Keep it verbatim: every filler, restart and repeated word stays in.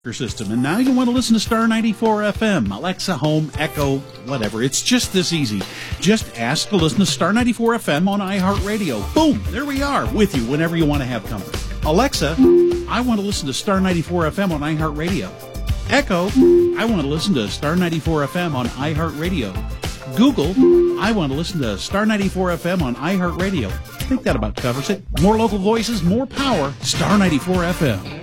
system, and now you want to listen to Star ninety-four F M, Alexa, Home, Echo, whatever. It's just this easy. Just ask to listen to Star ninety-four F M on iHeartRadio. Boom! There we are, with you whenever you want to have company. Alexa, I want to listen to Star ninety-four F M on iHeartRadio. Echo, I want to listen to Star ninety-four F M on iHeartRadio. Google, I want to listen to Star ninety-four F M on iHeartRadio. I think that about covers it. More local voices, more power. Star ninety-four F M.